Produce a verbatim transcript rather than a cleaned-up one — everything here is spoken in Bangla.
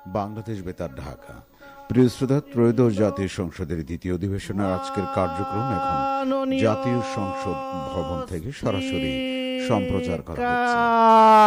বাংলাদেশ বেতার, ঢাকা। প্রিয় শ্রোতা, ত্রয়োদশ জাতীয় সংসদের দ্বিতীয় অধিবেশনের আজকের কার্যক্রম এখন জাতীয় সংসদ ভবন থেকে সরাসরি সম্প্রচার করা হচ্ছে।